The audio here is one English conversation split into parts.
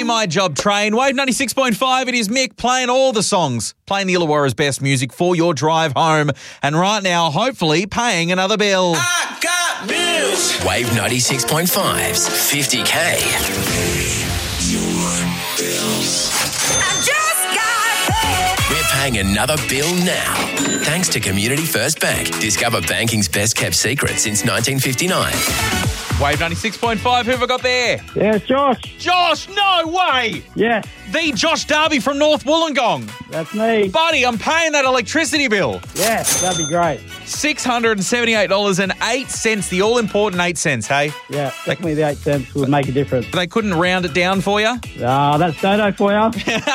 My Job train. Wave 96.5, it is Mick playing all the songs, playing the Illawarra's best music for your drive home. And right now, hopefully, paying another bill. I got bills. Wave 96.5's 50K. I just got paid. We're paying another bill now. Thanks to Community First Bank. Discover banking's best kept secret since 1959. Wave 96.5, who have I got there? Yeah, it's Josh. Josh, no way! Yes, The Josh Darby from North Wollongong. that's me. Buddy, I'm paying that electricity bill. Yes, that'd be great. $678.08, the all-important 8 cents, hey? Yeah, definitely the 8 cents would make a difference. They couldn't round it down for you? That's Dodo for you.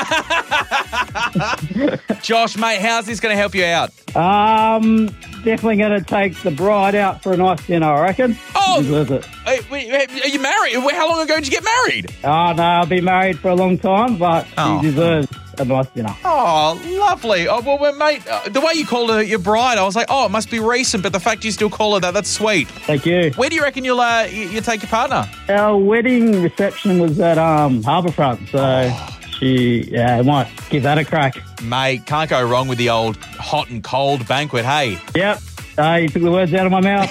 Josh, mate, how's this going to help you out? Definitely going to take the bride out for a nice dinner, I reckon. Oh! She deserves it. Are you married? How long ago did you get married? Oh, no, I've been married for a long time, but Oh. she deserves a nice dinner. Oh, lovely. Oh, well, mate, the way you called her your bride, I was like, oh, it must be recent, but the fact you still call her that's sweet. Thank you. Where do you reckon you'll you take your partner? Our wedding reception was at Harbourfront, so she might give that a crack. Mate, can't go wrong with the old hot and cold banquet, hey? Yep. You took the words out of my mouth.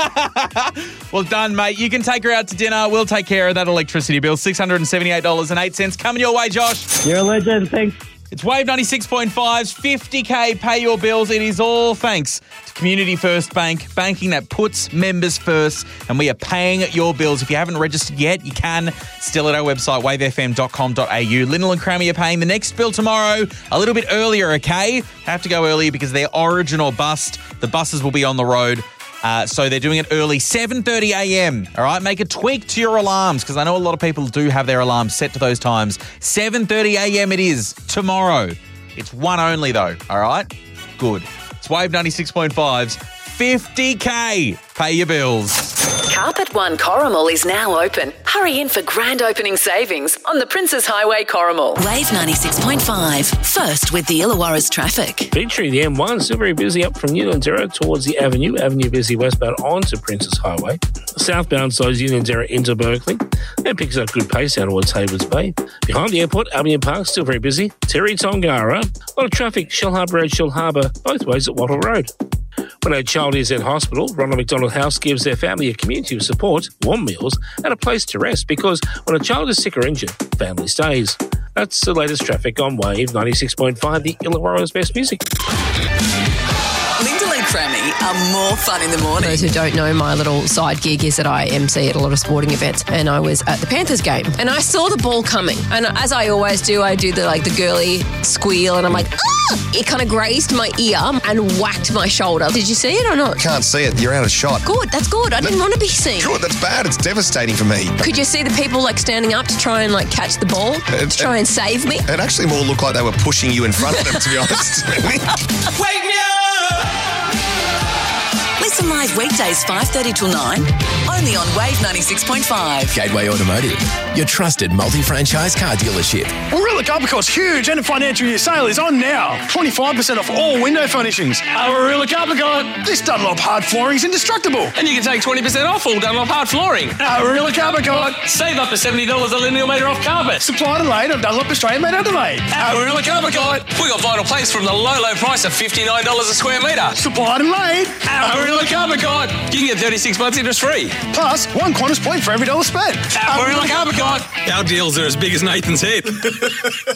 Well done, mate. You can take her out to dinner. We'll take care of that electricity bill. $678.08 coming your way, Josh. You're a legend. Thanks. It's Wave 96.5's 50K Pay Your Bills. It is all thanks to Community First Bank, banking that puts members first, and we are paying your bills. If you haven't registered yet, you can still at our website, wavefm.com.au. Lyndall and Crammy are paying the next bill tomorrow a little bit earlier, okay? Have to go earlier because they're origin or bust. The buses will be on the road. So they're doing it early, 7:30 a.m., all right? Make a tweak to your alarms because I know a lot of people do have their alarms set to those times. 7:30 a.m. it is tomorrow. It's one only though, all right? Good. It's Wave 96.5's 50K Pay Your Bills. Carpet One Corrimal is now open. Hurry in for grand opening savings on the Princes Highway Corrimal. Wave 96.5. First with the Illawarra's traffic. Victory, the M1, still very busy up from Unanderra towards the Avenue busy westbound onto Princes Highway. Southbound slows Unanderra into Berkeley. Then picks up good pace down towards Hayward's Bay. Behind the airport, Albion Park, still very busy. Terry Tongara, a lot of traffic, Shell Harbour Road, Shell Harbour, both ways at Wattle Road. When a child is in hospital, Ronald McDonald House gives their family a community of support, warm meals, and a place to rest because when a child is sick or injured, family stays. That's the latest traffic on Wave 96.5, the Illawarra's best music. Lyndall and Crammy are more fun in the morning. Those who don't know, my little side gig is that I MC at a lot of sporting events, and I was at the Panthers game, and I saw the ball coming, and as I always do, I do the girly squeal, and I'm like, ah! It kind of grazed my ear and whacked my shoulder. Did you see it or not? Can't see it. You're out of shot. Good, that's good. I didn't want to be seen. Good, that's bad. It's devastating for me. Could you see the people standing up to try and catch the ball, to try and save me? It actually more looked like they were pushing you in front of them, to be honest. Wake me up. Listen live weekdays 5:30 till 9, only on Wave 96.5. Gateway Automotive, your trusted multi-franchise car dealership. Aurilla Carpet's huge end of financial year sale is on now. 25% off all window furnishings. Aurilla Carpet. This Dunlop hard flooring is indestructible. And you can take 20% off all Dunlop hard flooring. Aurilla Carpet. Save up to $70 a linear metre off carpet. Supplied and laid on Dunlop Australian made Adelaide. Aurilla Carpet. We got vinyl planks from the low price of $59 a square metre. Supplied and laid. Aurilla Carpet. You can get 36 months interest free. Plus, one Qantas point for every dollar spent. Aurilla Carpet. Our deals are as big as Nathan's head.